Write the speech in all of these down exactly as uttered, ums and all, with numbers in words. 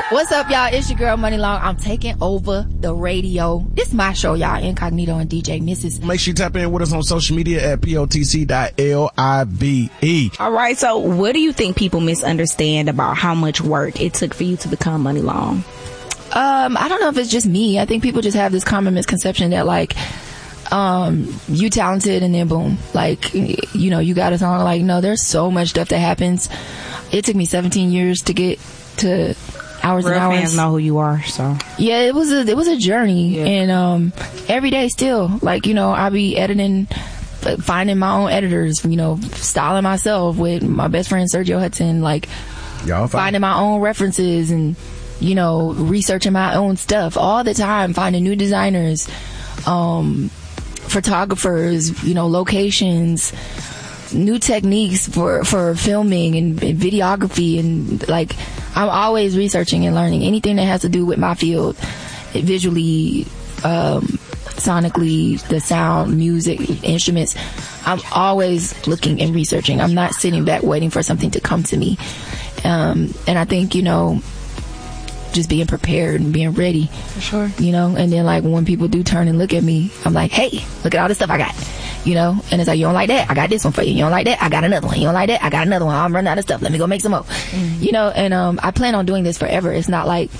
What's up, y'all? It's your girl, Money Long. I'm taking over the radio. This is my show, y'all. Incognito and D J Missus Make sure you tap in with us on social media at P O T C dot L I V E. All right, so what do you think people misunderstand about how much work it took for you to become Money Long? Um, I don't know if it's just me. I think people just have this common misconception that, like, um, you talented and then boom. Like, you know, you got a song. Like, no, there's so much stuff that happens. It took me seventeen years to get to hours Real and hours. fans know who you are, so. Yeah, it was a, it was a journey. Yeah. And, um, every day still, like, you know, I be editing, finding my own editors, you know, styling myself with my best friend Sergio Hudson, like, Y'all finding my own references and, you know, researching my own stuff all the time, finding new designers, um, photographers, you know, locations, new techniques for, for filming and, and videography. And, like, I'm always researching and learning anything that has to do with my field, visually, um, sonically, the sound, music, instruments. I'm always looking and researching. I'm not sitting back waiting for something to come to me. Um, and I think, you know, just being prepared and being ready. For sure. You know, and then, like, when people do turn and look at me, I'm like, hey, look at all the stuff I got. You know, and it's like, you don't like that? I got this one for you. You don't like that? I got another one. You don't like that? I got another one. I'm running out of stuff. Let me go make some more. Mm-hmm. You know, and um, I plan on doing this forever. It's not like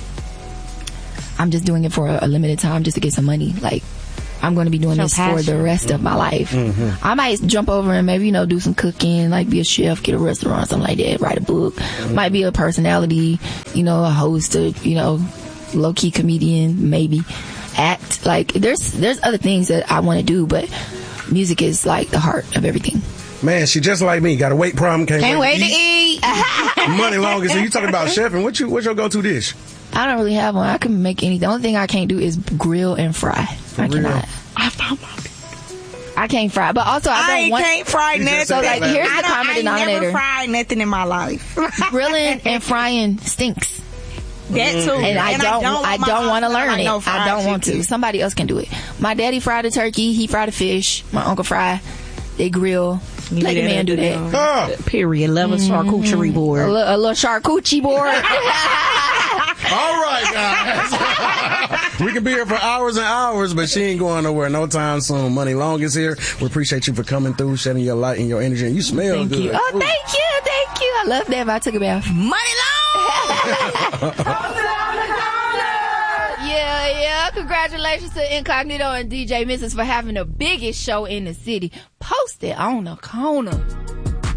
I'm just doing it for a, a limited time just to get some money. Like, I'm going to be doing so this passion. for the rest of my life. Mm-hmm. I might jump over and maybe, you know, do some cooking, like be a chef, get a restaurant, something like that, write a book. Mm-hmm. Might be a personality, you know, a host, or, you know, low-key comedian, maybe act. Like, there's there's other things that I want to do, but music is like the heart of everything. Man, she just like me. Got a weight problem. Can't, Can't wait, wait to eat. to eat. Money Long. So you talking about chefing? What you what's your go to dish? I don't really have one. I can make anything. The only thing I can't do is grill and fry. For I real? cannot. I found my I can't fry, but also I don't I ain't want. can't fry You just nothing. said So, like, that. here's I the don't- common I ain't denominator. never fried nothing in my life. Grilling and frying stinks. That too. And I don't, I want my don't want to husband learn like it. no I fried don't want to. chicken. Somebody else can do it. My daddy fried a turkey. He fried a fish. My uncle fry. They grill. You Let the that man at do the, that. um, Ah. Period. Love a charcuterie A, board. li- a little charcuterie board. All right, guys. We can be here for hours and hours, but she ain't going nowhere no time soon. Money Long is here. We appreciate you for coming through, shedding your light and your energy. And you smell Thank good. you. Oh, thank you, thank you. I love that. If I took a bath. Money Long! Yeah, yeah. Congratulations to Incognito and D J Missus for having the biggest show in the city. Post it on the corner.